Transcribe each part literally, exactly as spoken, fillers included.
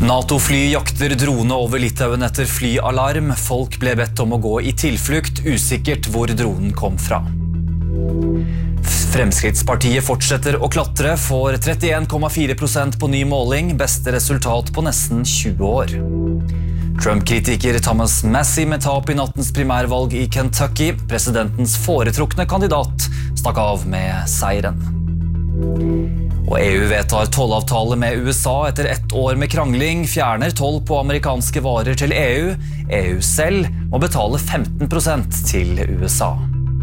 NATO-fly jakter drone over Litauen etter flyalarm. Folk ble bedt om å gå i tilflukt, usikkert hvor dronen kom fra. Fremskrittspartiet fortsetter å klatre, får trettien komma fire prosent på ny måling, beste resultat på nesten tjue år. Trump-kritiker Thomas Massie med tap i nattens primærvalg i Kentucky. Presidentens foretrukne kandidat stakk av med seieren. Og E U vedtar tollavtale med U S A etter ett år med krangling, fjerner toll på amerikanske varer til E U. E U selv må betale femten prosent til U S A.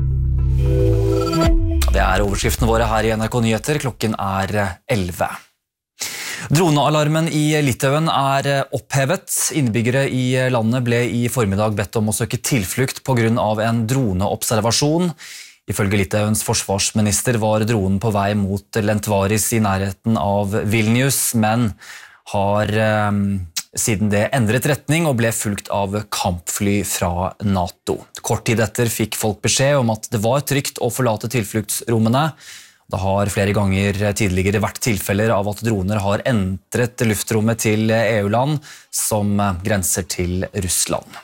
Det er overskriften våre her i N R K Nyheter. Klokken er elleve. Dronealarmen i Litauen er opphevet. Innbyggere i landet ble i formiddag bedt om å søke tilflukt på grunn av en droneobservasjon. Ifølge Litauens forsvarsminister var dronen på vei mot Lentvaris i nærheten av Vilnius, men har eh, siden det endret retning og ble fulgt av kampfly fra NATO. Kort tid etter fikk folk beskjed om at det var trygt å forlate tilfluktsrommene. Det har flere ganger tidligere vært tilfeller av at droner har entret luftrommet til E U-land som grenser til Russland.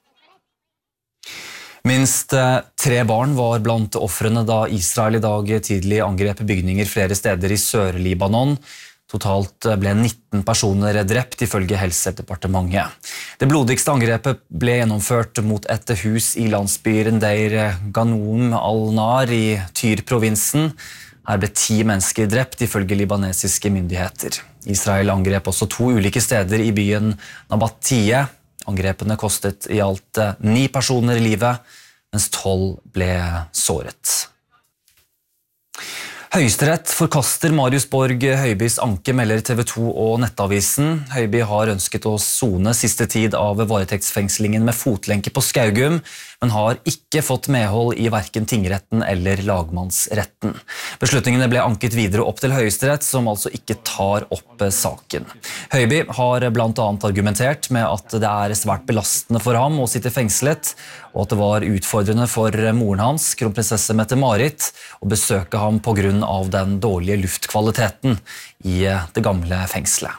Minst tre barn var blant ofrene da Israel i dag tidlig angrep bygninger flere steder i Sør-Libanon. Totalt ble nitten personer drept ifølge Helsedepartementet. Det blodigste angrepet ble gjennomført mot et hus i landsbyen Deir Ganoum al-Nar i Tyr-provinsen. Her ble ti mennesker drept ifølge libanesiske myndigheter. Israel angrep også to ulike steder i byen Nabatie. Angrepene kostet i alt ni personer livet, mens tolv ble såret. Høyesterett forkaster Marius Borg Høibys anke, melder T V to og Nettavisen. Høiby har ønsket å sone siste tid av varetektsfengslingen med fotlenke på Skaugum, men har ikke fått medhold i hverken tingretten eller lagmannsretten. Beslutningene ble anket videre opp til Høyesterett, som altså ikke tar opp saken. Høiby har blant annet argumentert med at det er svært belastende for ham å sitte fengslet, og at det var utfordrende for moren hans, kronprinsesse Mette-Marit, å besøke ham på grunn av den dårlige luftkvaliteten i det gamle fengselet.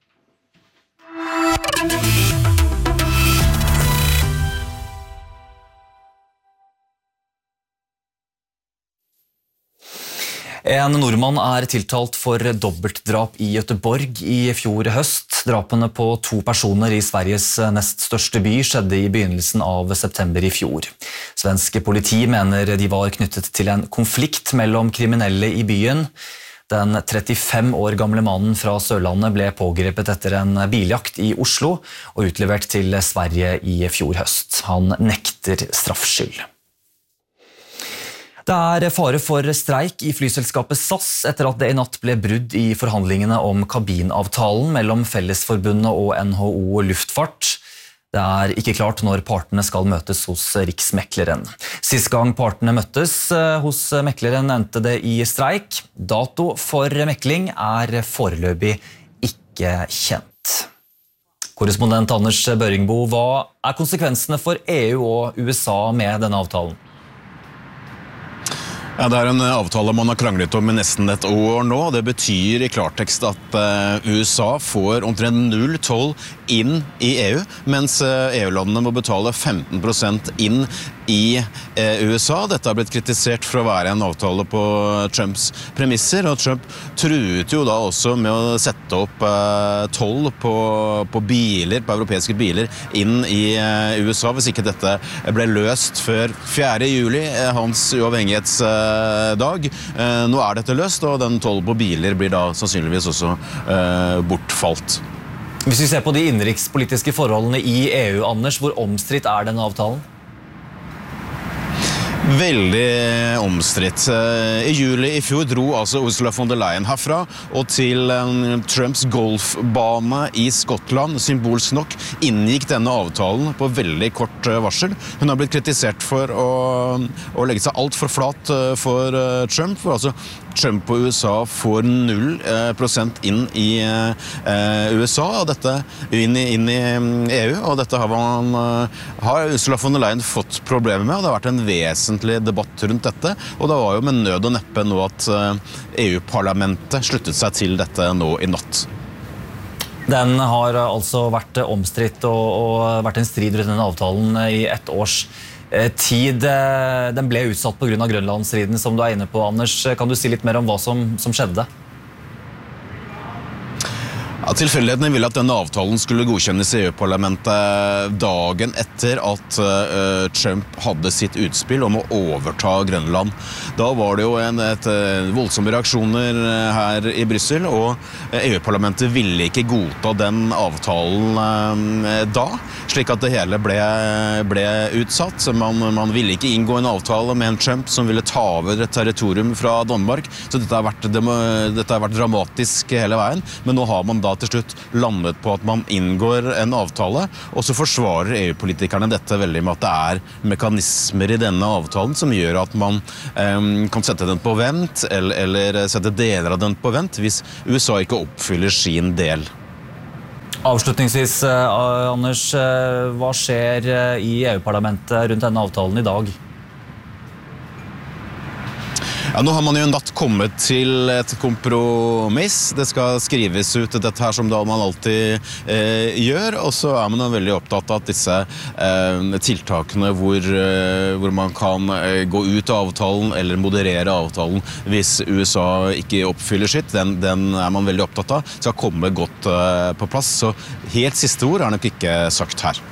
En nordmann er tiltalt for dobbeltdrap i Göteborg i fjor høst. Drapene på to personer i Sveriges nest største by skjedde i begynnelsen av september i fjor. Svenske politi mener de var knyttet til en konflikt mellom kriminelle i byen. Den trettifem år gamle mannen fra Sørlandet ble pågrepet etter en biljakt i Oslo og utlevert til Sverige i fjor høst. Han nekter straffskyld. Det er fare for streik i flyselskapet S A S etter at det i natt ble brudd i forhandlingene om kabinavtalen mellom Fellesforbundet og N H O Luftfart. Det er ikke klart når partene skal møtes hos Riksmekleren. Sist gang partene møttes hos mekleren endte det i streik. Dato for mekling er foreløpig ikke kjent. Korrespondent Anders Børingbo, hva er konsekvensene for E U og U S A med denne avtalen? Ja, det er en avtale man har kranglet om i nesten et år nå. Det betyr i klartekst at U S A får omtrent null toll inn i E U, mens E U-landene må betale femten prosent inn i U S A. Dette har blitt kritisert for å være en avtale på Trumps premisser, og Trump truet jo da også med å sette opp toll på, på biler, på europeiske biler, inn i U S A, hvis ikke dette ble løst før fjerde juli, hans uavhengighetsdag. Nå er dette løst, og den toll på biler blir da sannsynligvis også bortfalt. Hvis vi ser på de innenrikspolitiske forholdene i E U, Anders, hvor omstridt er denne avtalen? Veldig omstridt. I juli i fjor dro altså Ursula von der Leyen herfra og til Trumps golfbane i Skottland. Symbolsk nok inngikk denne avtalen på veldig kort varsel. Hun har blitt kritisert for å, å legge seg alt for flat for Trump, for altså Trump og U S A får null prosent inn i U S A, og dette inn i, inn i E U, og dette har, man, har Ursula von der Leyen fått problemer med, og det har vært en vesentlig debatt rundt dette, og det var jo med nød og neppe nå at E U-parlamentet sluttet seg til dette nå i natt. Den har altså vært omstridt og, og vært en strid rundt denne avtalen i ett års tid. Den ble utsatt på grunn av Grønlandsstriden, som du er inne på, Anders. Kan du si litt mer om hva som, som skjedde? Ja, tilfeldighetene ville at denne avtalen skulle godkjennes i E U-parlamentet dagen etter at uh, Trump hadde sitt utspill om å overta Grønland. Da var det jo en, et, uh, voldsomme reaksjoner her i Bryssel, og E U-parlamentet ville ikke godta den avtalen uh, da, slik at det hele ble, ble utsatt. Man, man ville ikke inngå en avtale med en Trump som ville ta over et territorium fra Danmark, så dette har vært, dette har vært dramatisk hele veien, men nå har man da til slutt landet på at man inngår en avtale, og så forsvarer E U-politikerne dette veldig med at det er mekanismer i denne avtalen som gjør at man um, kan sette den på vent, eller, eller sette deler av den på vent, hvis U S A ikke oppfyller sin del. Avslutningsvis, Anders, hva skjer i E U-parlamentet rundt denne avtalen i dag? Ja, nå har man jo en natt kommet til et kompromiss. Det skal skrives ut dette her som da man alltid eh, gjør, og så er man jo veldig opptatt av at disse eh, tiltakene hvor, eh, hvor man kan eh, gå ut av avtalen eller moderere avtalen hvis U S A ikke oppfyller sitt, den, den er man veldig opptatt av, skal komme godt eh, på plass. Så helt siste ord er nok ikke sagt her.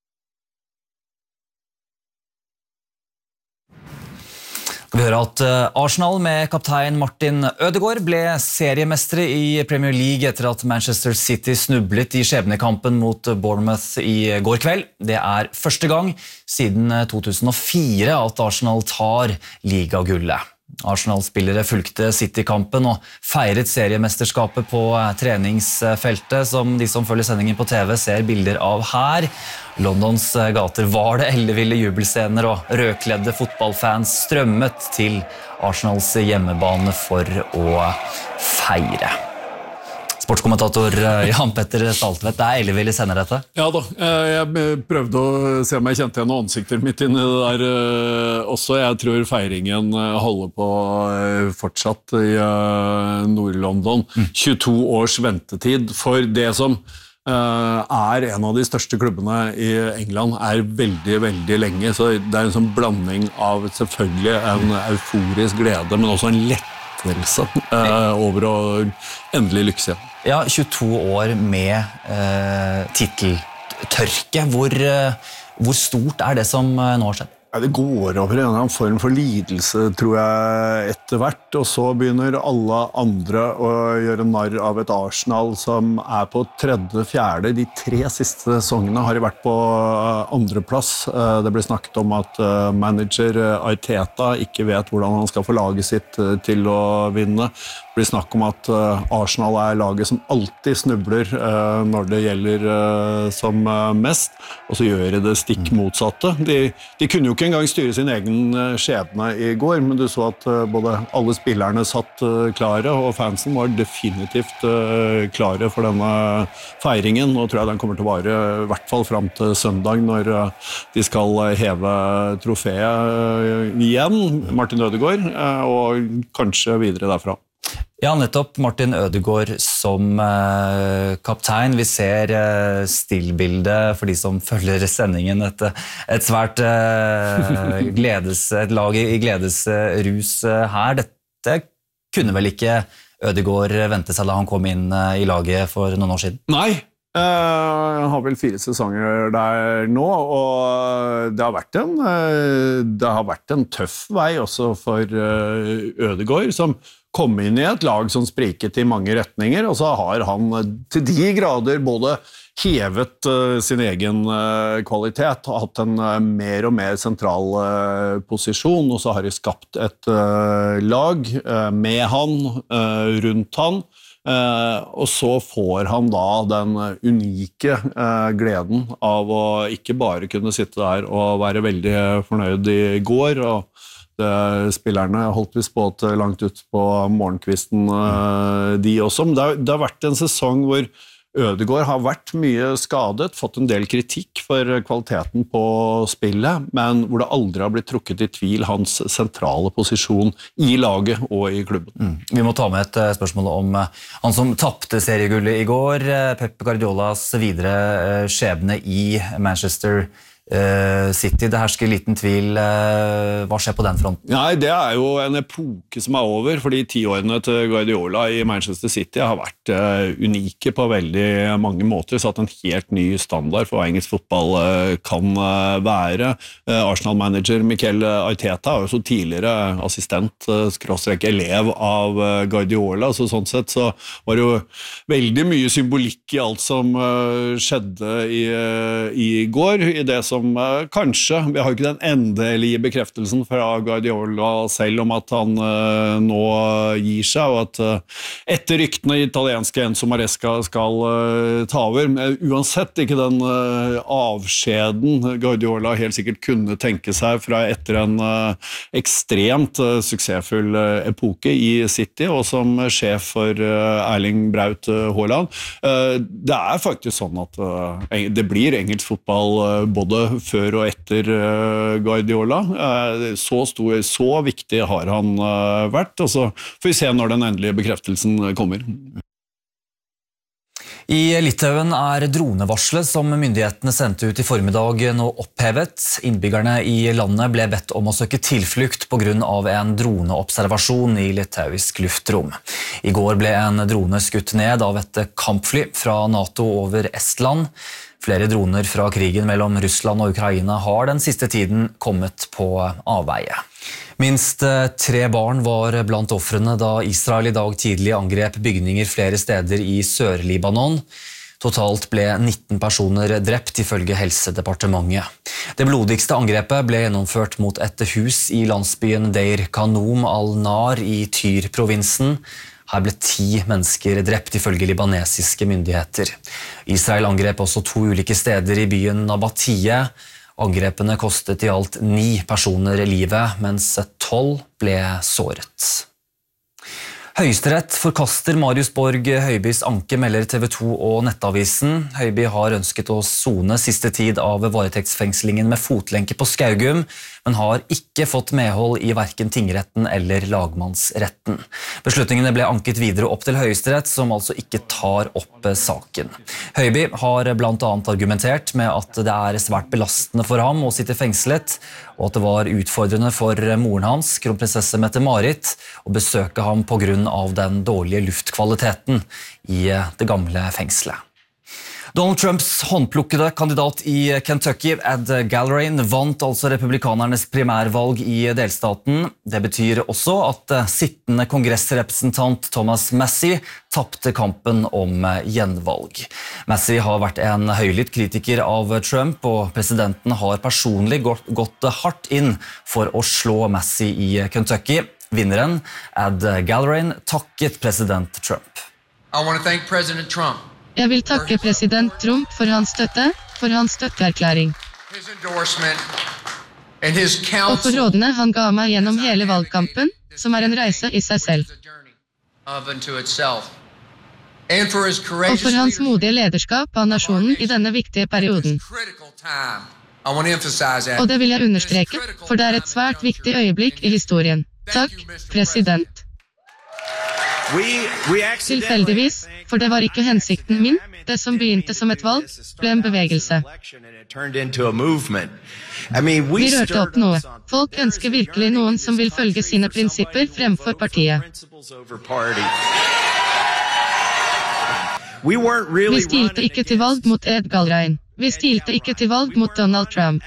Vi hører at Arsenal med kaptein Martin Ødegaard ble seriemestere i Premier League etter at Manchester City snublet i skjebnekampen mot Bournemouth i går kveld. Det er første gang siden to tusen og fire at Arsenal tar ligagullet. Arsenal-spillere fulgte City-kampen og feiret seriemesterskapet på treningsfeltet, som de som følger sendingen på T V ser bilder av her. Londons gater var det elleville jubelscener, og rødkledde fotballfans strømmet til Arsenals hjemmebane for å feire. Sportskommentator Jan Petter Saltvedt, det er elleville scener dette? Ja da, jeg prøvde å se om jeg kjente igjen noen ansikter midt inne der også. Jeg tror feiringen holder på fortsatt i Nord-London. tjueto års ventetid for det som er en av de største klubbene i England, er veldig, veldig lenge. Så det er en sånn blanding av selvfølgelig en euforisk glede, men også en lettelse over å endelig lykkes igjen. Ja, tjueto år med eh, titeltørke. Hvor, hvor stort er det som nå har skjedd? Ja, det går over en eller annen form for lidelse, tror jeg, etter hvert, og så begynner alle andre å gjøre narr av et Arsenal som er på tredje, fjerde. De tre siste sesongene har de vært på andreplass. Det ble snakket om at manager Arteta ikke vet hvordan han skal få laget sitt til å vinne. Det blir snakk om at Arsenal er laget som alltid snubler når det gjelder som mest, og så gjør de det stikk motsatte. De, de kunne jo ikke engang styre sin egen skjebne i går, men du så at både alle spillerne satt klare, og fansen var definitivt klare for denne feiringen. Nå tror jeg den kommer til å vare i hvert fall frem til søndag, når de skal heve trofeet igjen, Martin Ødegaard, og kanskje videre derfra. Ja, nettopp Martin Ødegaard som eh, kaptein. Vi ser eh, stillbildet for de som følger sendingen. Et, et svært eh, gledes, et lag i gledesrus eh, her. Dette kunne vel ikke Ødegaard vente seg da han kom inn eh, i laget for noen år siden? Nei. Jeg har vel fire sesonger der nå, og det har vært en, det har vært en tøff vei også for Ødegaard, som kom inn i et lag som spriket i mange retninger, og så har han til de grader både hevet sin egen kvalitet, hatt en mer og mer sentral posisjon, og så har de skapt et lag med han, rundt han, Uh, og så får han da den unike uh, gleden av å ikke bare kunne sitte der og være veldig fornøyd i går, og det, spillerne holdt visst på til langt ut på morgenkvisten uh, de også, men det har, det har vært en sesong hvor Ødegaard har vært mye skadet, fått en del kritikk for kvaliteten på spillet, men hvor det aldri har blitt trukket i tvil hans sentrale posisjon i laget og i klubben. Mm. Vi må ta med et spørsmål om han som tappte seriegullet i går, Pep Guardiolas videre skjebne i Manchester City. Det hersker liten tvil. Hva skjer på den fronten? Nei, det er jo en epoke som er over, fordi tiårene til Guardiola i Manchester City har vært uh, unike på veldig mange måter, satt en helt ny standard for hva engelsk fotball uh, kan uh, være. Uh, Arsenal-manager Mikel Arteta er jo så tidligere assistent, uh, skråstrek elev av uh, Guardiola, så sånn sett så var det jo veldig mye symbolikk i alt som uh, skjedde i, uh, i går, i det som uh, kanskje, vi har jo ikke den endelige bekreftelsen fra Guardiola selv om at han uh, nå gir seg, og at uh, etter ryktene italienske Enzo Maresca skal uh, ta over, men uansett ikke den uh, avskjeden Guardiola helt sikkert kunne tenke seg fra etter en uh, ekstremt uh, suksessfull uh, epoke i City, og som sjef for uh, Erling Braut uh, Haaland. Uh, det er faktisk sånn at uh, det blir engelsk fotball uh, både før og etter uh, Guardiola. Uh, så, stor, så viktig har han uh, vært, og så får vi se når den endelige bekreftelsen kommer. I Litauen er dronevarslet som myndighetene sendte ut i formiddag nå opphevet. Innbyggerne i landet ble bedt om å søke tilflukt på grunn av en droneobservasjon i litauisk luftrom. I går ble en drone skutt ned av et kampfly fra NATO over Estland. Flere droner fra krigen mellom Russland og Ukraina har den siste tiden kommet på avveie. Minst tre barn var blant ofrene da Israel i dag tidlig angrep bygninger flere steder i Sør-Libanon. Totalt ble nitten personer drept ifølge Helsedepartementet. Det blodigste angrepet ble gjennomført mot et hus i landsbyen Deir Kanoum al-Nar i Tyr-provinsen. Her ble ti mennesker drept ifølge libanesiske myndigheter. Israel angrep også to ulike steder i byen Nabatie. Angrepene kostet i alt ni personer livet, mens tolv ble såret. Høyesterett forkaster Marius Borg Høibys anke, melder T V to og Nettavisen. Høiby har ønsket å sone siste tid av varetektsfengslingen med fotlenke på Skaugum, men har ikke fått medhold i hverken tingretten eller lagmannsretten. Beslutningene ble anket videre opp til Høyesterett, som altså ikke tar opp saken. Høiby har blant annet argumentert med at det er svært belastende for ham å sitte fengslet, og at det var utfordrende for moren hans, kronprinsesse Mette-Marit, å besøke ham på grunn av den dårlige luftkvaliteten i det gamle fengselet. Donald Trumps håndplukkede kandidat i Kentucky, Ed Gallrain, vant altså republikanernes primærvalg i delstaten. Det betyr også at sittende kongressrepresentant Thomas Massie tappte kampen om gjenvalg. Massie har vært en høylytt kritiker av Trump, og presidenten har personlig gått hardt inn for å slå Massie i Kentucky. Vinneren, Ed Gallrain, takket president Trump. I want to thank President Trump. Jeg vil takke president Trump for hans støtte, for hans støtteerklæring. Og for rådene han ga meg gjennom hele valgkampen, som er en reise i seg selv. Og for hans modige lederskap av nasjonen i denne viktige perioden. Og det vil jeg understreke, for det er et svært viktig øyeblikk i historien. Takk, president. Tilfeldigvis, for det var ikke hensikten min, det som begynte som et valg, ble en bevegelse. Vi rørte opp noe. Folk ønsker virkelig noen som vil følge sine prinsipper fremfor partiet. Vi stilte ikke til valg mot Ed Gallrain. Vi stilte ikke til valg mot Donald Trump.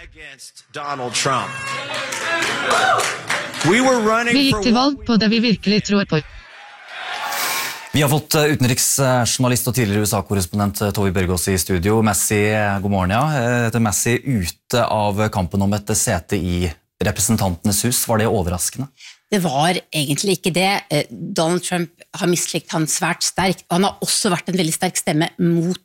Vi gikk til valg på det vi virkelig tror på. Vi har fått utenriksjournalist og tidligere U S A-korrespondent Tove Bjørgaas i studio. Massie, god morgen, ja. Etter Massie ute av kampen om et sete i representantenes hus. Var det overraskende? Det var egentlig ikke det. Donald Trump har mislikt han svært sterkt, og han har også vært en veldig sterk stemme mot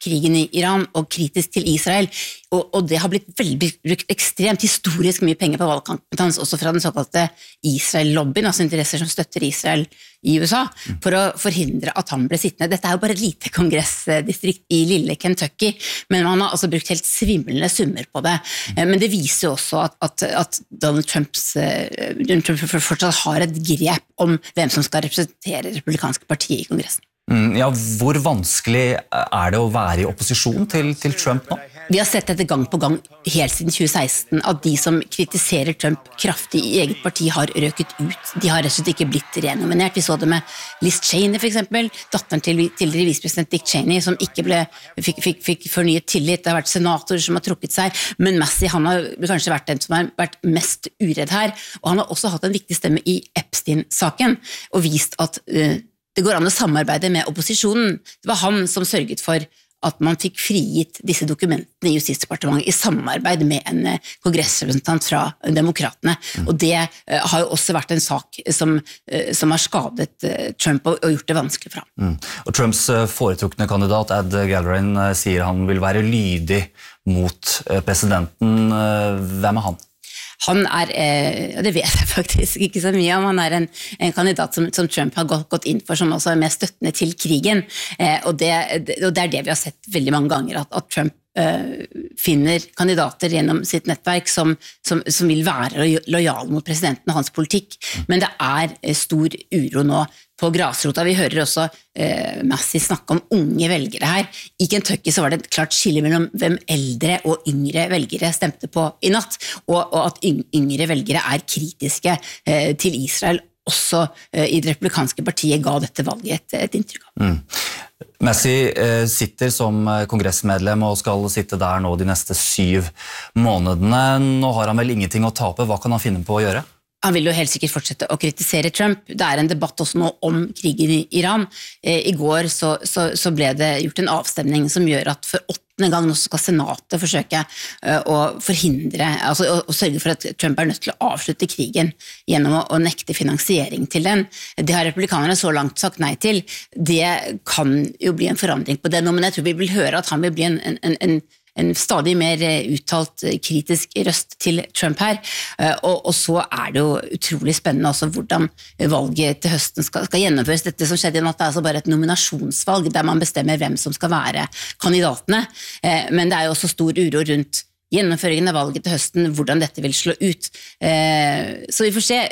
krigen i Iran og kritisk til Israel, og, og det har blitt veldig brukt ekstremt historisk mye penger på valgkampens, også fra den såkalte Israel-lobbyen, altså interesser som støtter Israel i U S A, for å forhindre at han ble sittende. Dette er jo bare et lite kongressdistrikt i lille Kentucky, men man har altså brukt helt svimlende summer på det. Men det viser jo også at, at, at Donald Trumps, Donald Trump fortsatt har et grep om hvem som skal representere det republikanske partiet i kongressen. Mm, ja, hvor vanskelig er det å være i opposisjon til, til Trump nå? Vi har sett dette gang på gang helt siden tjue seksten, at de som kritiserer Trump kraftig i eget parti har røket ut. De har rett og slett ikke blitt renominert. Vi så det med Liz Cheney for eksempel, datteren til tidligere vicepresident Dick Cheney, som ikke ble, fikk, fikk, fikk fornyet tillit. Det har vært senatorer som har trukket seg, men Massey, han har kanskje vært den som har vært mest uredd her, og han har også hatt en viktig stemme i Epstein-saken, og vist at uh, det går an å samarbeide med opposisjonen. Det var han som sørget for at man fikk frigitt disse dokumentene i Justisdepartementet i samarbeid med en kongressrepresentant fra demokratene. Mm. Og det uh, har jo også vært en sak som, uh, som har skadet uh, Trump og, og gjort det vanskelig for ham. Mm. Og Trumps uh, foretrukne kandidat, Ed Galbraith, uh, sier han vil være lydig mot uh, presidenten. Uh, hvem er han? Han er, eh, det vet jeg faktisk ikke så mye om, han er en, en kandidat som, som Trump har gått, gått inn for, som også er mer støttende til krigen, eh, og, det, og det er det vi har sett veldig mange ganger, at, at Trump eh, finner kandidater gjennom sitt nettverk som, som, som vil være lojale mot presidenten og hans politikk, men det er stor uro nå på grasrota. Vi hører også eh, Massey snakke om unge velgere her. I Kentucky så var det et klart skille mellom hvem eldre og yngre velgere stemte på i natt, og, og at yngre velgere er kritiske eh, til Israel, også eh, i det republikanske partiet ga dette valget et, et inntrykk av. Mm. Massey eh, sitter som kongressmedlem og skal sitte der nå de neste syv månedene. Nå har han vel ingenting å tape. Hva kan han finne på å gjøre? Han vil jo helt sikkert fortsette å kritisere Trump. Det er en debatt også nå om krigen i Iran. Eh, I går så, så, så ble det gjort en avstemning som gjør at for åttende gang nå skal senatet forsøke uh, å forhindre, altså å, å sørge for at Trump er nødt til å avslutte krigen gjennom å, å nekte finansiering til den. Det har republikanerne så langt sagt nei til. Det kan jo bli en forandring på det nå, men jeg tror vi vil høre at han vil bli en, en, en, en en stadig mer uttalt kritisk røst til Trump her, og, og så er det jo utrolig spennende også hvordan valget til høsten skal, skal gjennomføres. Dette som skjedde i natt er altså bare et nominasjonsvalg, der man bestemmer hvem som skal være kandidatene, men det er jo også stor uro rundt gjennomføringen av valget til høsten, hvordan dette vil slå ut. Så vi får se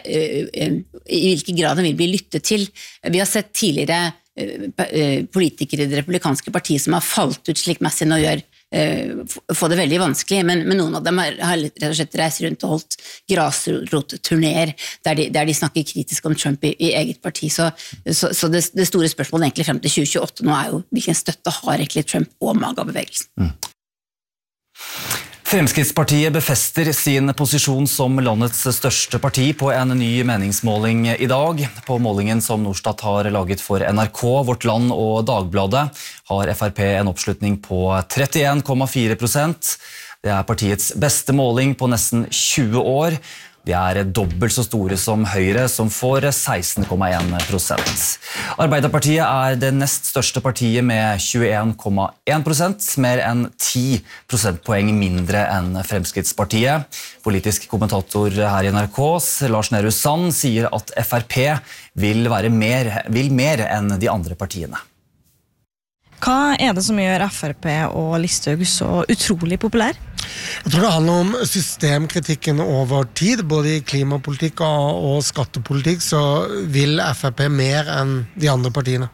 i hvilken grad den vil bli lyttet til. Vi har sett tidligere politikere i det republikanske partiet som har falt ut slik Massey nå gjør, få det veldig vanskelig, men, men noen av dem har, har rett og slett reist rundt og holdt grasrotturnéer der, de, der de snakker kritisk om Trump i, i eget parti. Så, så, så det, det store spørsmålet egentlig frem til tjue tjueåtte nå er jo hvilken støtte har egentlig Trump og MAGA-bevegelsen. Mm. Fremskrittspartiet befester sin posisjon som landets største parti på en ny meningsmåling i dag. På målingen som Norstat har laget for N R K, Vårt Land og Dagbladet har F R P en oppslutning på trettien komma fire prosent. Det er partiets beste måling på nesten tjue år. De er dobbelt så store som Høyre, som får seksten komma en prosent. Arbeiderpartiet er det nest største partiet med tjueen komma en prosent, mer enn ti prosentpoeng mindre enn Fremskrittspartiet. Politisk kommentator her i N R K, Lars Nehru Sand, sier at F R P vil, være mer, vil mer enn de andre partiene. Hva er det som gjør F R P og Listhaug så utrolig populær? Jeg tror det handler om systemkritikken over tid, både i klimapolitikk og skattepolitikk, så vil F R P mer enn de andre partiene.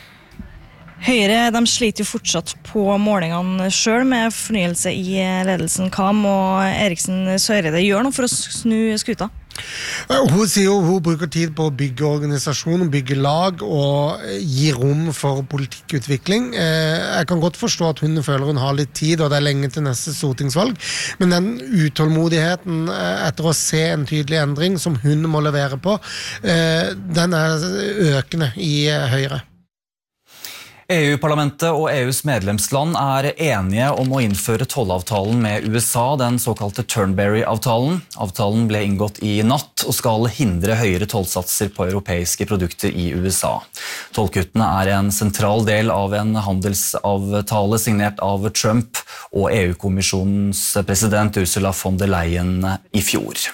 Høyre de sliter jo fortsatt på målingene selv med fornyelse i ledelsen. Hva må Eriksen Søreide gjøre nå for å snu skuta? Hun sier jo hun bruker tid på å bygge organisasjon, bygge lag og gi rom for politikkutvikling. Jeg kan godt forstå at hun føler hun har litt tid, og det er lenge til neste stortingsvalg, men den utålmodigheten etter å se en tydelig endring som hun må levere på, den er økende i Høyre. E U-parlamentet og E U's medlemsland er enige om å innføre tollavtalen med U S A, den såkalte Turnberry-avtalen. Avtalen ble inngått i natt og skal hindre høyere tollsatser på europeiske produkter i U S A. Tollkuttene er en sentral del av en handelsavtale signert av Trump og E U-kommisjonens president Ursula von der Leyen i fjor.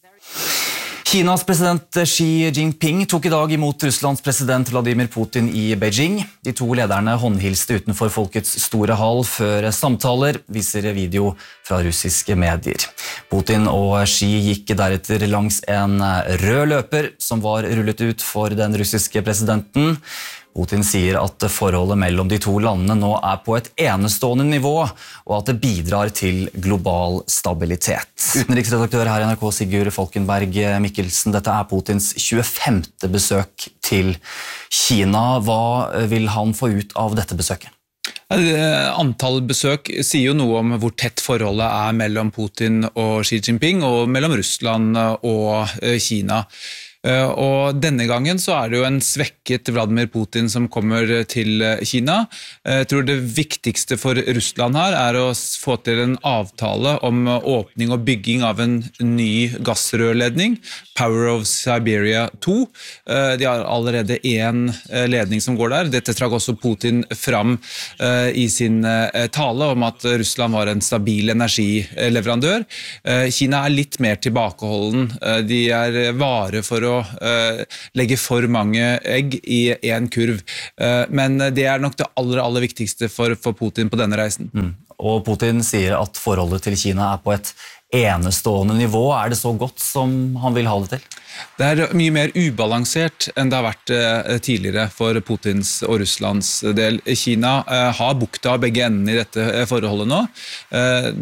Kinas president Xi Jinping tok i dag imot Russlands president Vladimir Putin i Beijing. De to lederne håndhilste utenfor Folkets store hall før samtaler, viser video fra russiske medier. Putin og Xi gikk deretter langs en rød løper som var rullet ut for den russiske presidenten. Putin sier at forholdet mellom de to landene nå er på et enestående nivå, og at det bidrar til global stabilitet. Utenriksredaktør her i N R K, Sigurd Falkenberg Mikkelsen, dette er Putins tjuefemte besøk til Kina. Hva vil han få ut av dette besøket? Antall besøk sier jo noe om hvor tett forholdet er mellom Putin og Xi Jinping, og mellom Russland og Kina. Og denne gangen så er det jo en svekket Vladimir Putin som kommer til Kina. Jeg tror det viktigste for Russland her er å få til en avtale om åpning og bygging av en ny gassrørledning, Power of Siberia to. De har allerede en ledning som går der. Dette trakk også Putin fram i sin tale om at Russland var en stabil energileverandør. Kina er litt mer tilbakeholden. De er vare for å Uh, legge for mange egg i en kurv. Uh, men det er nok det aller, aller viktigste for, for Putin på denne reisen. Mm. Og Putin sier at forholdet til Kina er på et enestående nivå. Er det så godt som han vil ha det til? Det er mye mer ubalansert enn det har vært uh, tidligere for Putins og Russlands del. Kina uh, har bukta begge endene i dette forholdet nå. Uh,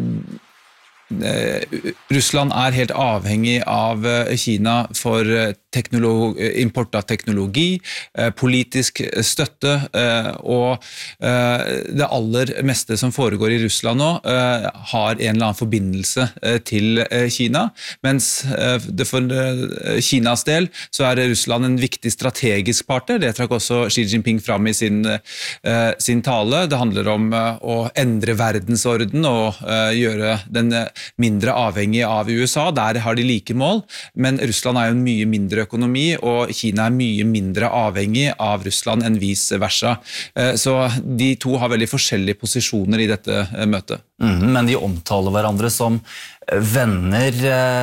Russland er helt avhengig av Kina for import av teknologi, politisk støtte, og det aller meste som foregår i Russland nå har en eller annen forbindelse til Kina, mens det for Kinas del så er Russland en viktig strategisk partner. Det trakk også Xi Jinping fram i sin, sin tale. Det handler om å endre verdensorden og gjøre den mindre avhengig av U S A. Der har de like mål, men Russland er jo en mye mindre økonomi, og Kina er mye mindre avhengig av Russland enn vice versa. Så de to har veldig forskjellige posisjoner i dette møtet. Mm, men de omtaler hverandre som venner.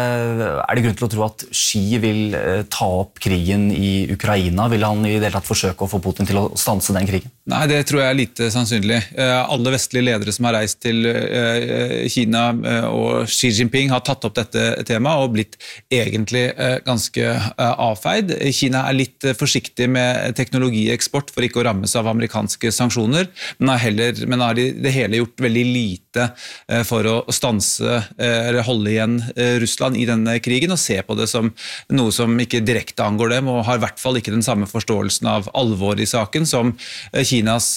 Er det grunn til å tro at Xi vil ta opp krigen i Ukraina? Vil han i det hele tatt forsøke å få Putin til å stanse den krigen? Nei, det tror jeg er lite sannsynlig. Alle vestlige ledere som har reist til Kina og Xi Jinping har tatt opp dette temaet og blitt egentlig ganske avfeid. Kina er litt forsiktig med teknologieksport for ikke å rammes av amerikanske sanksjoner, men har, heller, men har det hele gjort veldig lite for å stanse eller holde igjen Russland i denne krigen og se på det som noe som ikke direkte angår dem, og har i hvert fall ikke den samme forståelsen av alvor i saken som Kinas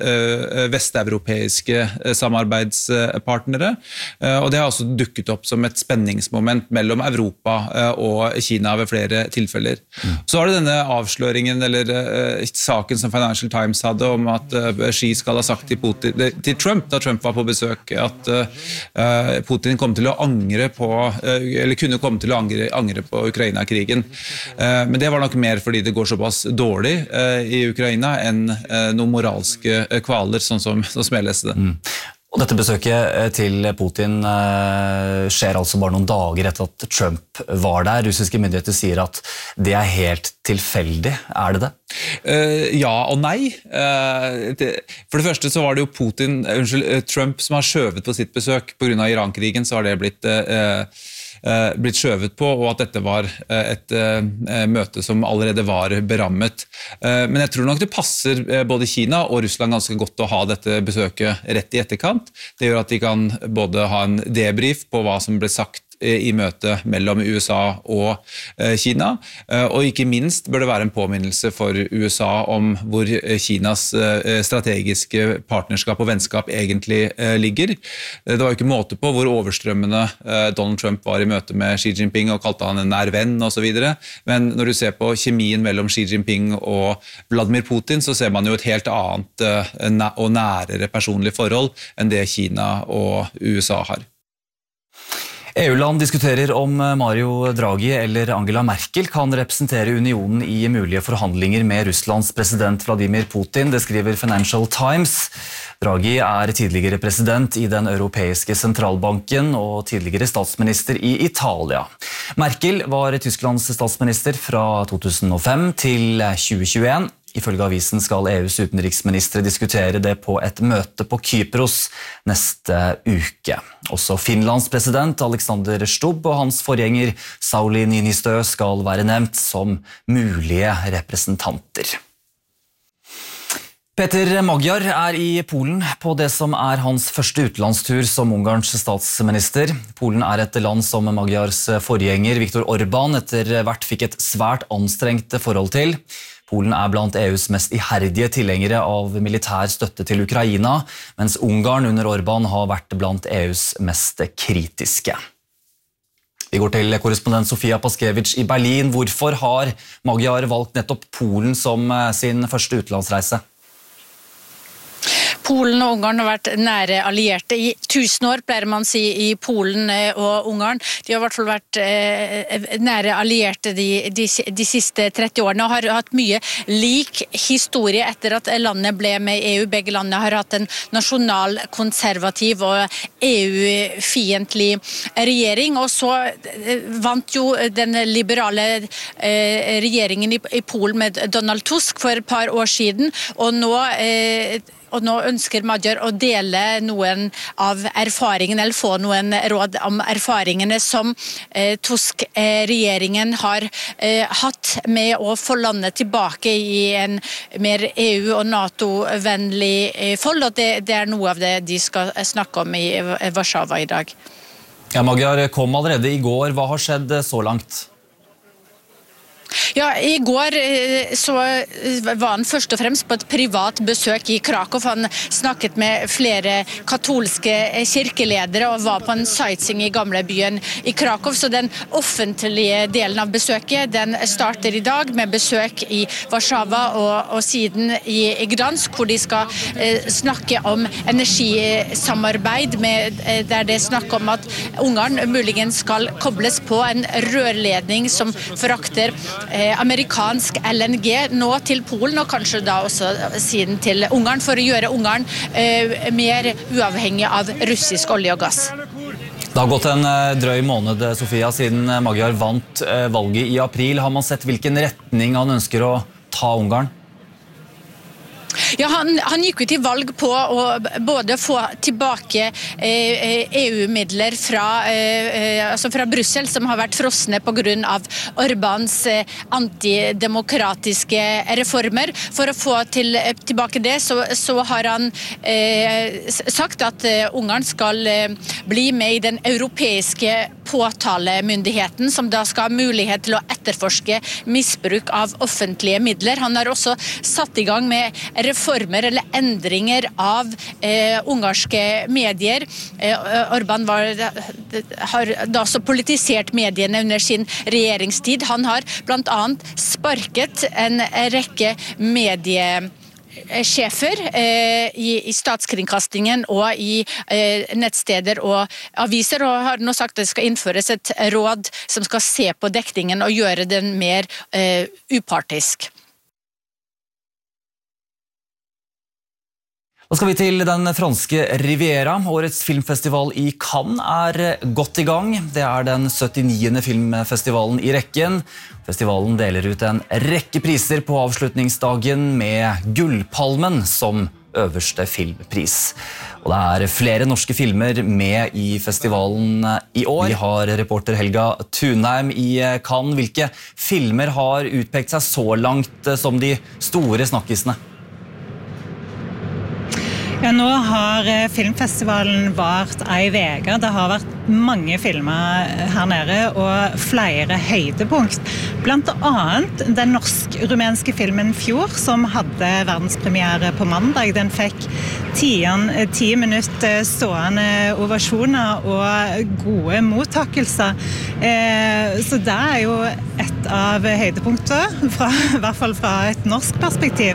vesteuropeiske samarbeidspartnere. Og det har også dukket opp som et spenningsmoment mellom Europa og Kina ved flere tilfeller. Mm. Så har det denne avsløringen, eller saken som Financial Times hadde om at Xi skal ha sagt til, Putin, til Trump, da Trump var på besøk, at uh, Putin kom til å angre på, uh, eller kunne komme til å angre, angre på Ukraina-krigen. Uh, men det var nok mer fordi det går såpass dårlig uh, i Ukraina enn uh, noen moralske uh, kvaler, sånn som, sånn som jeg leste det. Mm. Og dette besøket til Putin uh, skjer altså bare noen dager etter at Trump var der. Russiske myndigheter sier at det er helt tilfeldig. Er det det? Uh, ja og nei. Uh, det, for det første så var det jo Putin, unnskyld, Trump som har skjøvet på sitt besøk på grunn av Iran-krigen, så har det blitt uh, Uh, blitt skjøvet på, og at dette var uh, et uh, møte som allerede var berammet. Uh, men jeg tror nok det passer uh, både Kina og Russland ganske godt å ha dette besøket rett i etterkant. Det gjør at de kan både ha en debrief på hva som ble sagt i møtet mellom U S A og Kina, og ikke minst bør det være en påminnelse for U S A om hvor Kinas strategiske partnerskap og vennskap egentlig ligger. Det var jo ikke måte på hvor overstrømmende Donald Trump var i møte med Xi Jinping og kalte han en nær venn og så videre, men når du ser på kjemien mellom Xi Jinping og Vladimir Putin, så ser man jo et helt annet og nærere personlig forhold enn det Kina og U S A har. E U-land diskuterer om Mario Draghi eller Angela Merkel kan representere unionen i mulige forhandlinger med Russlands president Vladimir Putin, det skriver Financial Times. Draghi er tidligere president i den europeiske sentralbanken og tidligere statsminister i Italia. Merkel var Tysklands statsminister fra to tusen og fem til tjue tjueen. Ifølge avisen skal E U's utenriksministre diskutere det på et møte på Kypros neste uke. Også Finlands president Alexander Stubb og hans forgjenger Sauli Niinistö skal være nevnt som mulige representanter. Peter Magyar er i Polen på det som er hans første utenlandstur som Ungarns statsminister. Polen er et land som Magyars forgjenger Viktor Orbán etter hvert fikk et svært anstrengt forhold til. Polen er blant E U's mest iherdige tilhengere av militær støtte til Ukraina, mens Ungarn under Orbán har vært blant E U's mest kritiske. Vi går til korrespondent Sofia Paskevich i Berlin. Hvorfor har Magyar valgt nettopp Polen som sin første utenlandsreise? Polen og Ungarn har vært nære allierte i tusen år, pleier man å si, i Polen og Ungarn. De har i hvert fall vært eh, nære allierte de, de, de siste tretti årene og har hatt mye lik historie etter at landet ble med i E U. Begge landene har hatt en nasjonal, konservativ og E U-fiendtlig regjering, og så vant jo den liberale eh, regjeringen i, i Polen med Donald Tusk for et par år siden, og nå eh, Og nå ønsker Magyar å dele noen av erfaringene, eller få noen råd om erfaringene som eh, Tusk-regjeringen har eh, hatt med å få landet tilbake i en mer E U- og NATO-vennlig eh, fold, og det, det er noe av det de skal snakke om i Warszawa i dag. Ja, Magyar kom allerede i går. Hva har skjedd så langt? Ja, i går så var han først og fremst på et privat besøk i Krakow. Han snakket med flere katolske kirkeledere og var på en sightseeing i gamlebyen i Krakow. Så den offentlige delen av besøket, den starter i dag med besøk i Warszawa og, og siden i Gdansk, hvor de skal eh, snakke om energisamarbeid, med, eh, der det er snakk om at Ungarn muligens skal kobles på en rørledning som forakter Eh, amerikansk L N G nå til Polen, og kanskje da også siden til Ungarn, for å gjøre Ungarn eh, mer uavhengig av russisk olje og gass. Det har gått en drøy måned, Sofia, siden Magyar vant valget i april. Har man sett hvilken retning han ønsker å ta Ungarn? Ja, han, han gikk ut i valg på å både få tilbake eh, E U-midler fra, eh, altså fra Brussel, som har vært frosne på grunn av Orbáns eh, antidemokratiske reformer. For å få til, tilbake det, så, så har han eh, sagt at eh, Ungarn skal eh, bli med i den europeiske påtalemyndigheten, som da skal ha mulighet til å etterforske misbruk av offentlige midler. Han har også satt i gang med reformer eller endringer av eh, ungarske medier. Eh, Orbán var, har da også politisert mediene under sin regjeringstid. Han har blant annet sparket en rekke medier sjefer eh, i, i statskringkastingen og i eh, nettsteder og aviser, og har nå sagt at det skal innføres et råd som skal se på dekningen og gjøre den mer eh, upartisk. Da skal vi til den franske Riviera. Årets filmfestival i Cannes er godt i gang. Det er den syttiniende filmfestivalen i rekken. Festivalen deler ut en rekke priser på avslutningsdagen med Gullpalmen som øverste filmpris. Og det er flere norske filmer med i festivalen i år. Vi har reporter Helga Thunheim i Cannes. Hvilke filmer har utpekt seg så langt som de store snakkisene? Ja, nå har filmfestivalen vart ei veke. Det har vært mange filmer her nede, og flere høydepunkt. Blant annet den norsk-rumenske filmen Fjord, som hadde verdenspremiere på mandag. Den fikk tien, ti minutter stående ovasjoner og gode mottakelser. Eh, så det er jo et av høydepunktene, fra, i hvert fall fra et norsk perspektiv.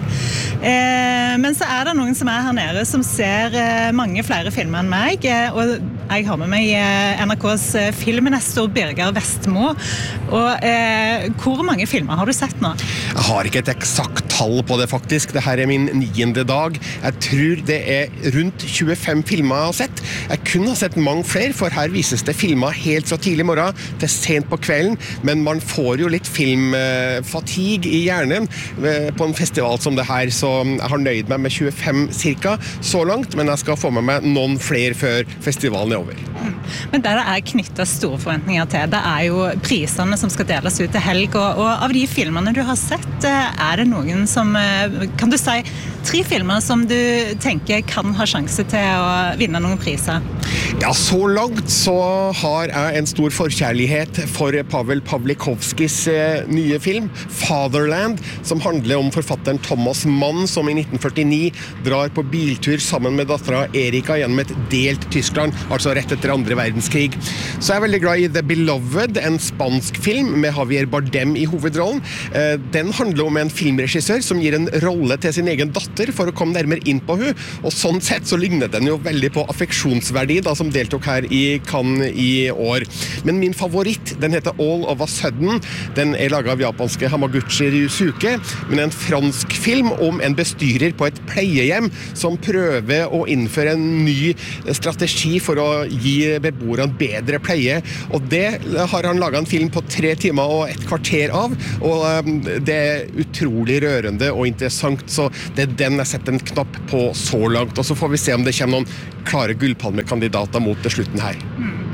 Eh, men så er det noen som er her nede som ser eh, mange flere filmer enn meg, eh, og jeg har med meg eh, N R K's filmnestor Birger Vestmo. Og eh, hvor mange filmer har du sett nå? Jeg har ikke et eksakt tall på det faktisk. Dette er min niende dag. Jeg tror det er rundt tjuefem filmer jeg har sett. Jeg kunne ha sett mange flere, for her vises det filmer helt fra tidlig morgen til sent på kvelden, men man får jo litt filmfatigue i hjernen på en festival som det her, så jeg har nøyd meg med tjuefem cirka så langt, men jeg skal få med meg noen flere før festivalen er over. Men det det er knyttet store forventninger til, det er jo prisene som skal deles ut til helg, og, og av de filmene du har sett, er det noen som, kan du si, tre filmer som du tenker kan ha sjanse til å vinne noen priser? Ja, så langt så har jeg en stor forkjærlighet for Pavel Pawlikowskis eh, nye film, Fatherland, som handler om forfatteren Thomas Mann, som i nitten førtini drar på biltur sammen med dattera Erika gjennom et delt Tyskland, altså rett etter andre verdenskrig. Så jeg er veldig glad i The Beloved, en spansk film med Javier Bardem i hovedrollen. Eh, den handler om en filmregissør som gir en rolle til sin egen datter for å komme nærmere inn på hun, og sånn sett så ligner den jo veldig på Affeksjonsverdi, da, som deltok her i Cannes i år. Men min favoritt, den heter All of a Sudden. Den er laget av japanske Hamaguchi Ryusuke, men en fransk film om en bestyrer på et pleiehjem som prøver å innføre en ny strategi for å gi beboerne bedre pleie, og det har han laget en film på tre timer og et kvarter av, og det er utrolig rørende og interessant, så det er den jeg setter en knapp på så langt, og så får vi se om det kommer noen klare gullpalmekandidater mot til slutten her.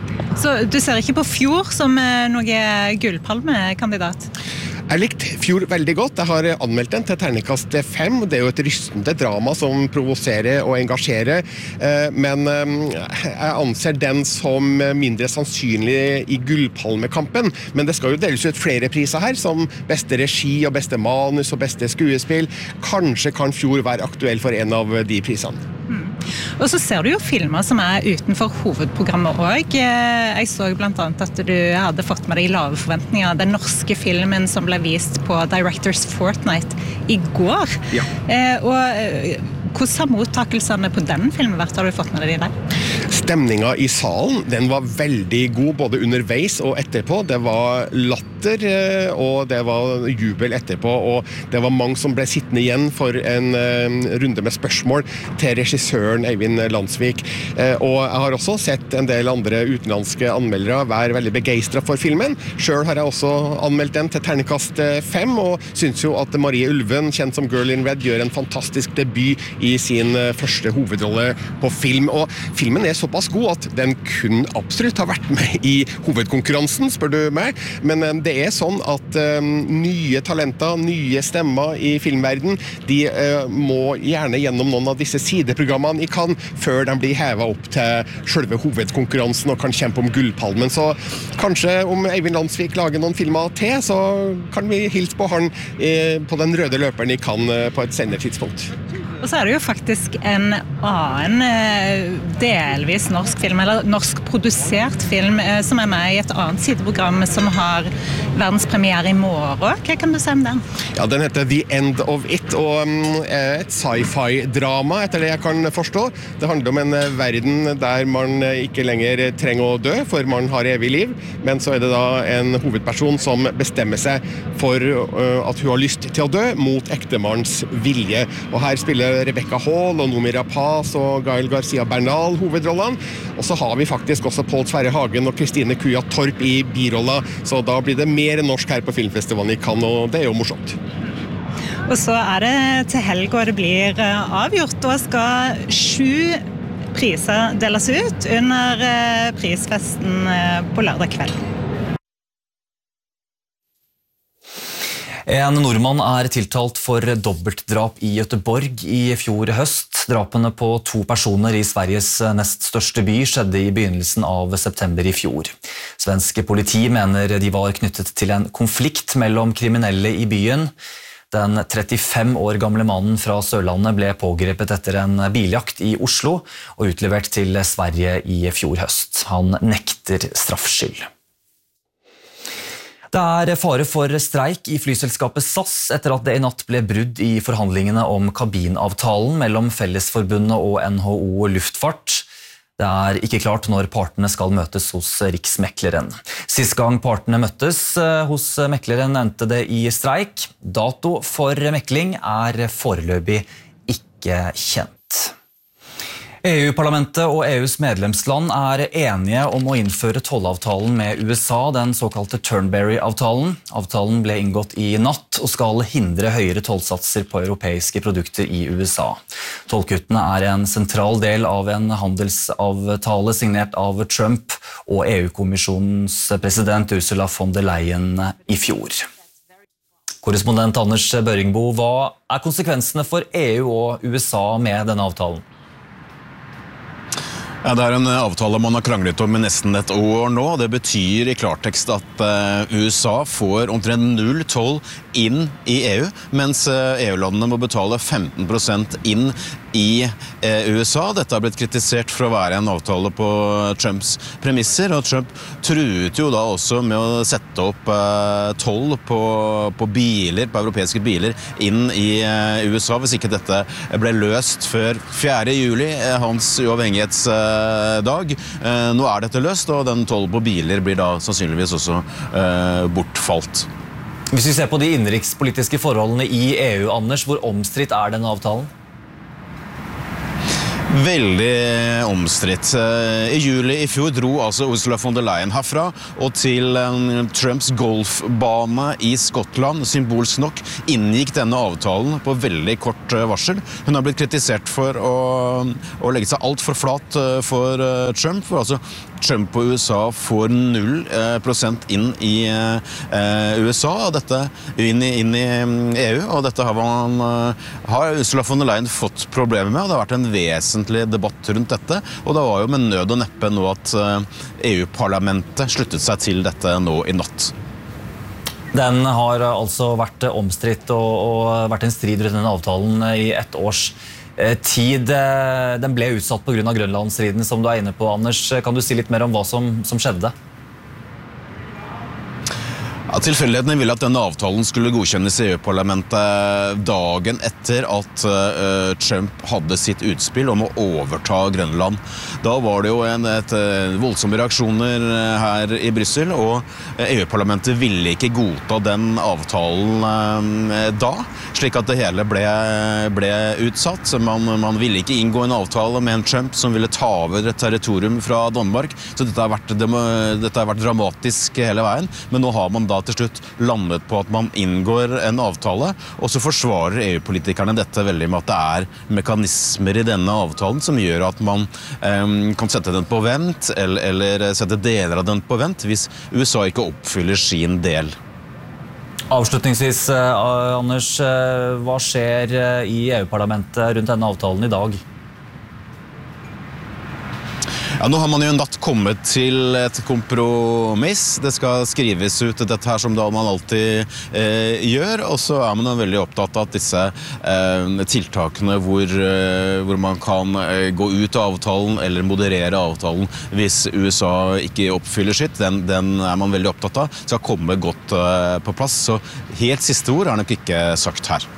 Så du ser ikke på Fjord som noe gullpalmekandidat? Jeg likte Fjord veldig godt. Jeg har anmeldt den til terningkast fem. Det er jo et rystende drama som provoserer og engasjerer, men jeg anser den som mindre sannsynlig i gullpalmekampen. Men det skal jo deles ut flere priser her, som beste regi og beste manus og beste skuespill. Kanskje kan Fjord være aktuell for en av de prisene. Og så ser du jo filmer som er utenfor hovedprogrammet også. Jeg så blant annet at du hadde fått med deg lave forventninger. Den norske filmen som ble vist på Directors Fortnight i går. Ja. Eh, og hvordan har mottakelsene på den filmen vært? Har du fått med deg det? Stemningen i salen, den var veldig god både underveis og etterpå. Det var latter, og det var jubel etterpå, og det var mange som ble sittende igjen for en runde med spørsmål til regissøren Eivind Landsvik. Og jeg har også sett en del andre utenlandske anmeldere være veldig begeistret for filmen. Selv har jeg også anmeldt den til terningkast fem, og synes jo at Marie Ulven, kjent som Girl in Red, gjør en fantastisk debut i sin første hovedrolle på film. Og filmen er såpass god at den kun absolutt har vært med i hovedkonkurransen, spør du meg. Men det er sånn at um, nye talenter, nye stemmer i filmverden, de uh, må gjerne gjennom noen av disse sideprogrammene i Cannes før de blir hevet opp til selve hovedkonkurransen og kan kjempe om gullpalmen. Så kanskje om Eivind Landsvik lager noen filmer til, så kan vi hilse på han eh, på den røde løperen i Cannes på et senere tidspunkt. Og så er det jo faktisk en annen delvis norsk film, eller norsk produsert film, som er med i et annet sideprogram som har verdenspremiere i morgen. Hva kan du si om den? Ja, den heter The End of It, og er et sci-fi-drama, etter det jeg kan forstå. Det handler om en verden der man ikke lenger trenger å dø, for man har evig liv, men så er det da en hovedperson som bestemmer seg for at hun har lyst til å dø mot ektemanns vilje. Og her spiller Rebecca Hall og Noomi Rapace og Gael Garcia Bernal hovedrollene. Og så har vi faktisk også Pål Sverre Hagen og Kristine Kuja Torp i birolla, så da blir det mer norsk her på filmfestivalen i Cannes, og det er jo morsomt. Og så er det til helg, og det blir avgjort. Da skal sju priser deles ut under prisfesten på lørdag kveld. En nordmann er tiltalt for dobbeltdrap i Göteborg i fjor høst. Drapene på to personer i Sveriges nest største by skjedde i begynnelsen av september i fjor. Svensk politi mener de var knyttet til en konflikt mellom kriminelle i byen. Den trettifem år gamle mannen fra Sørlandet ble pågrepet etter en biljakt i Oslo og utlevert til Sverige i fjor høst. Han nekter straffskyld. Det er fare for streik i flyselskapet S A S etter at det i natt ble brudd i forhandlingene om kabinavtalen mellom Fellesforbundet og N H O Luftfart. Det er ikke klart når partene skal møtes hos Riksmekleren. Sist gang partene møttes hos mekleren endte det i streik. Dato for mekling er foreløpig ikke kjent. E U-parlamentet og E U's medlemsland er enige om å innføre tollavtalen med U S A, den såkalte Turnberry-avtalen. Avtalen ble inngått i natt og skal hindre høyere tollsatser på europeiske produkter i U S A. Tollkuttene er en sentral del av en handelsavtale signert av Trump og E U-kommisjonens president Ursula von der Leyen i fjor. Korrespondent Anders Børingbo, hva er konsekvensene for E U og U S A med denne avtalen? Ja, det er en avtale man har kranglet om i nesten et år nå. Det betyr i klartekst at U S A får omtrent null toll inn i E U, mens E U-landene må betale femten prosent inn i U S A. Dette har blitt kritisert for å være en avtale på Trumps premisser, og Trump truet jo da også med å sette opp toll på, på biler, på europeiske biler, inn i U S A, hvis ikke dette ble løst før fjerde juli, hans uavhengighetsdag. Nå er dette løst, og den toll på biler blir da sannsynligvis også bortfalt. Hvis vi ser på de innenrikspolitiske forholdene i E U, Anders, hvor omstridt er denne avtalen? Veldig omstridt. I juli i fjor dro altså Ursula von der Leyen herfra og til Trumps golfbane i Skottland. Symbolsk nok inngikk denne avtalen på veldig kort varsel. Hun har blitt kritisert for å, å legge seg alt for flat for Trump, for altså Trump og U S A får null prosent inn i U S A, og dette inn i, inn i E U, og dette har, man, har Ursula von der Leyen fått problemer med, og det har vært en vesentlig debatt rundt dette, og det var jo med nød og neppe nå at E U-parlamentet sluttet seg til dette nå i natt. Den har altså vært omstridt og, og vært en strid rundt denne avtalen i ett års tid. Den ble utsatt på grunn av Grønlandsstriden, som du er inne på, Anders. Kan du si litt mer om hva som, som skjedde? Ja, tilfeldighetene ville at denne avtalen skulle godkjennes i E U-parlamentet dagen etter at uh, Trump hadde sitt utspill om å overta Grønland. Da var det jo en, et, voldsomme reaksjoner her i Brussel, og E U-parlamentet ville ikke godta den avtalen uh, da, slik at det hele ble, ble utsatt. Man, man ville ikke inngå en avtale med en Trump som ville ta over et territorium fra Danmark, så dette har vært, dette har vært dramatisk hele veien, men nå har man da til slutt landet på at man inngår en avtale, og så forsvarer E U-politikerne dette veldig med at det er mekanismer i denne avtalen som gjør at man eh, kan sette den på vent, eller, eller sette deler av den på vent, hvis U S A ikke oppfyller sin del. Avslutningsvis, Anders, hva skjer i E U-parlamentet rundt denne avtalen i dag? Ja, nå har man jo en natt kommet til et kompromiss. Det skal skrives ut dette her som da man alltid eh, gjør, og så er man jo veldig opptatt av at disse eh, tiltakene hvor, eh, hvor man kan eh, gå ut av avtalen eller moderere avtalen hvis U S A ikke oppfyller sitt, den, den er man veldig opptatt av, skal komme godt eh, på plass. Så helt siste ord er nok ikke sagt her.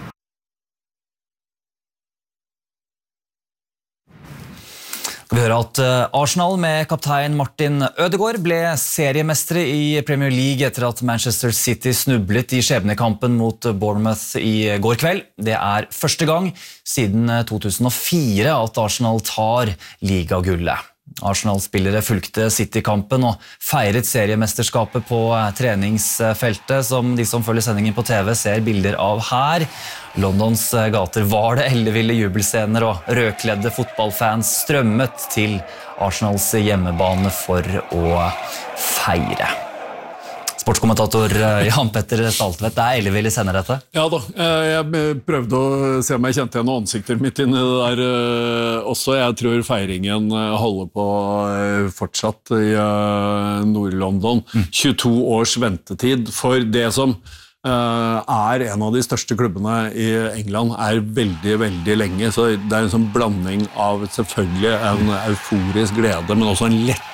Vi hører at Arsenal med kaptein Martin Ødegaard ble seriemestere i Premier League etter at Manchester City snublet i skjebnekampen mot Bournemouth i går kveld. Det er første gang siden to tusen og fire at Arsenal tar ligagullet. Arsenal-spillere fulgte City-kampen og feiret seriemesterskapet på treningsfeltet, som de som følger sendingen på T V ser bilder av her. Londons gater var det elleville jubelscener, og rødkledde fotballfans strømmet til Arsenals hjemmebane for å feire. Sportskommentator Jan Petter Saltvedt, det er ellevill i sender dette. Ja da, jeg prøvde å se om jeg kjente igjen noe ansikter mitt inn i det der også. Jeg tror feiringen holder på fortsatt i Nord-London. tjueto års ventetid for det som er en av de største klubbene i England, er veldig, veldig lenge. Så det er en sånn blanding av selvfølgelig en euforisk glede, men også en lett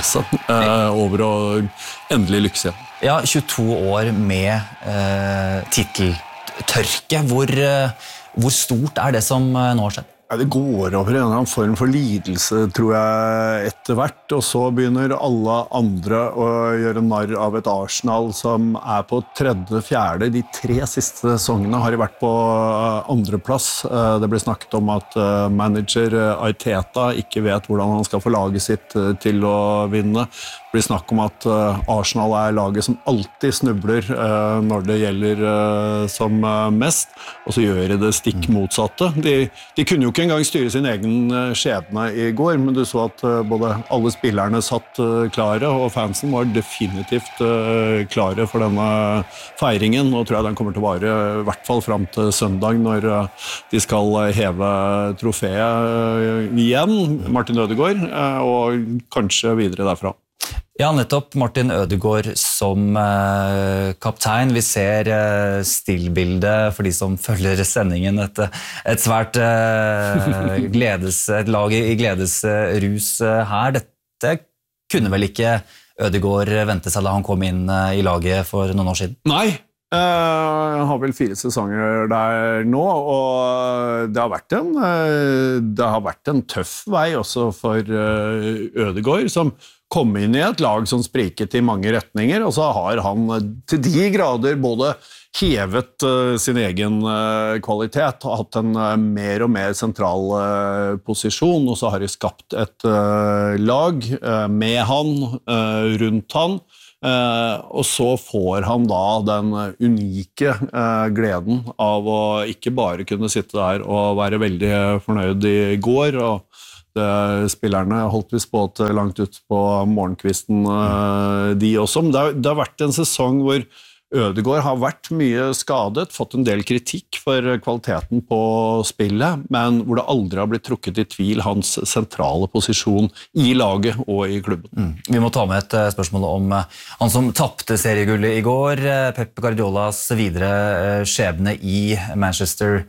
Uh, over å endelig lykkes igjen. Ja, tjueto år med uh, titeltørke. Hvor, uh, hvor stort er det som uh, nå har skjedd? Ja, det går over en eller annen form for lidelse, tror jeg, etter hvert, og så begynner alle andre å gjøre narr av et Arsenal som er på tredje, fjerde. De tre siste sesongene har de vært på andreplass. Det ble snakket om at manager Arteta ikke vet hvordan han skal få laget sitt til å vinne. Det blir snakk om at Arsenal er laget som alltid snubler når det gjelder som mest, og så gjør de det stikk motsatte. De, de kunne jo ikke engang styre sin egen skjebne i går, men du så at både alle spillerne satt klare, og fansen var definitivt klare for denne feiringen. Nå tror jeg den kommer til å vare i hvert fall frem til søndag, når de skal heve trofeet igjen, Martin Ødegaard, og kanskje videre derfra. Ja, nettopp Martin Ødegaard som eh, kaptein. Vi ser eh, stillbildet for de som følger sendingen. Et, et svært eh, gledes, et lag i gledesrus eh, her. Dette kunne vel ikke Ødegaard vente seg da han kom inn eh, i laget for noen år siden? Nei! Jeg har vel fire sesonger der nå, og det har vært en, det har vært en tøff vei også for Ødegaard, som kom inn i et lag som spriket i mange retninger, og så har han til de grader både hevet sin egen kvalitet, hatt en mer og mer sentral posisjon, og så har de skapt et lag med han, rundt han, Uh, og så får han da den unike uh, gleden av å ikke bare kunne sitte der og være veldig fornøyd i går, og det, spillerne holdt visst på til langt ut på morgenkvisten uh, de også, men det har, det har vært en sesong hvor Ødegaard har vært mye skadet, fått en del kritikk for kvaliteten på spillet, men hvor det aldri har blitt trukket i tvil hans sentrale posisjon i laget og i klubben. Mm. Vi må ta med et spørsmål om han som tappte seriegullet i går, Pep Guardiolas videre skjebne i Manchester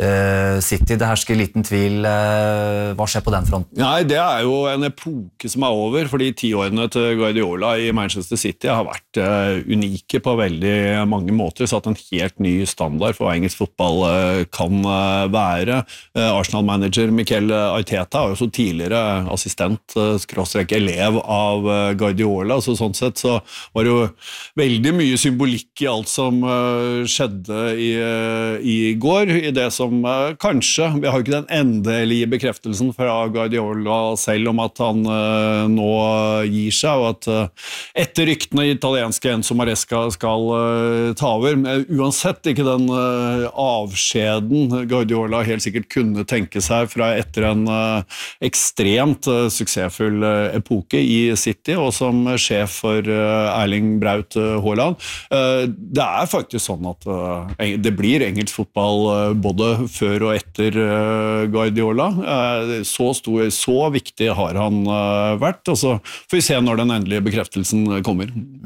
City. Det hersker liten tvil. Hva skjer på den fronten? Nei, det er jo en epoke som er over, fordi tiårene til Guardiola i Manchester City har vært uh, unike på veldig mange måter, satt en helt ny standard for hva engelsk fotball uh, kan uh, være. Uh, Arsenal-manager Mikel Arteta er jo så tidligere assistent, uh, skråstrek elev av uh, Guardiola, så sånn sett så var det jo veldig mye symbolikk i alt som uh, skjedde i, uh, i går, i det som uh, kanskje, vi har jo ikke den endelige bekreftelsen fra Guardiola selv om at han uh, nå gir seg, og at uh, etter ryktene italienske Enzo Maresca skal uh, ta over, men uansett ikke den uh, avskjeden Guardiola helt sikkert kunne tenke seg fra etter en uh, ekstremt uh, suksessfull uh, epoke i City, og som sjef for uh, Erling Braut uh, Haaland. Uh, det er faktisk sånn at uh, det blir engelsk fotball uh, både før og etter uh, Guardiola. Uh, så, stor, så viktig har han uh, vært, og så får vi se når den endelige bekreftelsen kommer.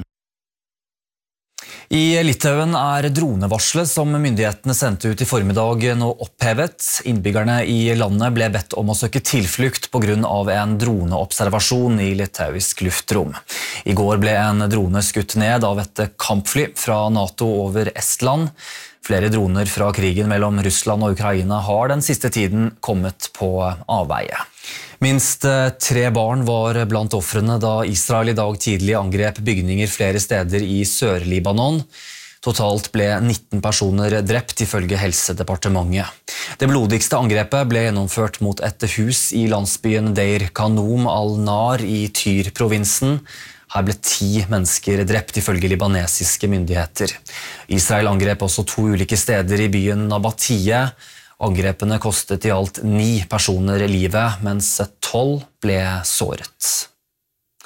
I Litauen er dronevarslet som myndighetene sendte ut i formiddag nå opphevet. Innbyggerne i landet ble bedt om å søke tilflukt på grunn av en droneobservasjon i litauisk luftrom. I går ble en drone skutt ned av et kampfly fra NATO over Estland. Flere droner fra krigen mellom Russland og Ukraina har den siste tiden kommet på avveie. Minst tre barn var blant ofrene da Israel i dag tidlig angrep bygninger flere steder i Sør-Libanon. Totalt ble nitten personer drept ifølge Helsedepartementet. Det blodigste angrepet ble gjennomført mot et hus i landsbyen Deir Kanoum al-Nar i Tyr-provinsen. Her ble ti mennesker drept ifølge libanesiske myndigheter. Israel angrep også to ulike steder i byen Nabatie. Angrepene kostet i alt ni personer livet, mens tolv ble såret.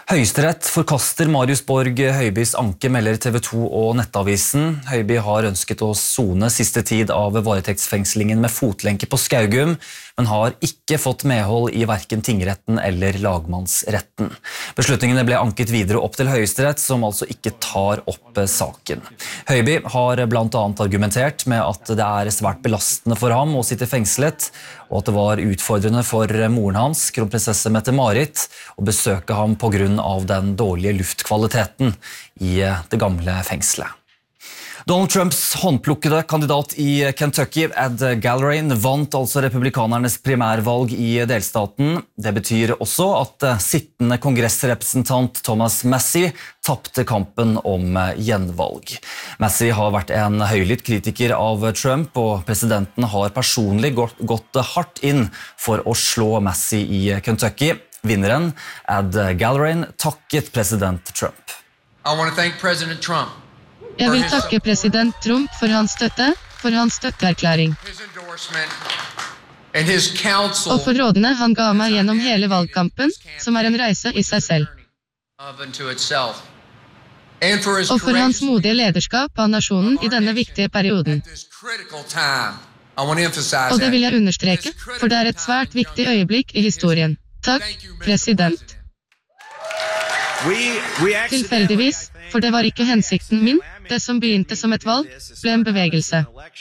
Høyesterett forkaster Marius Borg Høibys anke, melder T V to og Nettavisen. Høiby har ønsket å sone siste tid av varetektsfengslingen med fotlenke på Skaugum, men har ikke fått medhold i hverken tingretten eller lagmannsretten. Beslutningene ble anket videre opp til Høyesterett, som altså ikke tar opp saken. Høiby har blant annet argumentert med at det er svært belastende for ham å sitte fengslet, og at det var utfordrende for moren hans, kronprinsesse Mette-Marit, å besøke ham på grunn av den dårlige luftkvaliteten i det gamle fengselet. Donald Trumps håndplukkede kandidat i Kentucky, Ed Gallrain, vant altså republikanernes primærvalg i delstaten. Det betyr også at sittende kongressrepresentant Thomas Massie tappte kampen om gjenvalg. Massie har vært en høylytt kritiker av Trump, og presidenten har personlig gått, gått hardt inn for å slå Massie i Kentucky. Vinneren, Ed Gallrain, takket president Trump. I want to thank President Trump. Jeg vil takke president Trump for hans støtte, for hans støtteerklæring. Og for rådene han ga meg gjennom hele valgkampen, som er en reise i seg selv. Og for hans modige lederskap av nasjonen i denne viktige perioden. Og det vil jeg understreke, for det er et svært viktig øyeblikk i historien. Takk, president. Tilfeldigvis, for det var ikke hensikten min, det som begynte som et valg, ble en bevegelse.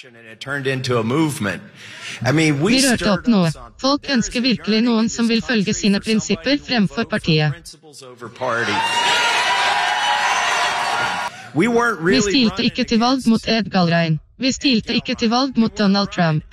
Vi rørte opp noe. Folk ønsker virkelig noen som vil følge sine prinsipper fremfor partiet. Vi stilte ikke til valg mot Ed Gallrain. Vi stilte ikke til valg mot Donald Trump.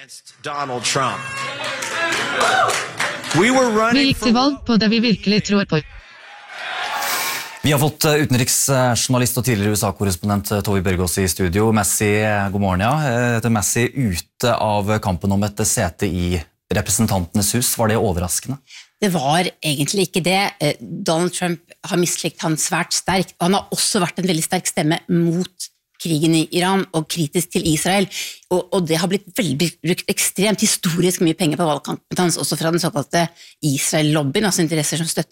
Vi gikk til valg på det vi virkelig tror på. Vi har fått utenriksjournalist og tidligere U S A-korrespondent Tove Bjørgaas i studio. Massie, god morgen, ja. Etter Massie ute av kampen om et sete i representantenes hus. Var det overraskende? Det var egentlig ikke det. Donald Trump har mislikt han svært sterkt. Han har også vært en veldig sterk stemme mot krigen i Iran og kritisk til Israel, og, og det har blitt veldig brukt ekstremt historisk mye penger på valgkampen hans, også fra den såkalte Israel-lobbyen, altså interesser som støtter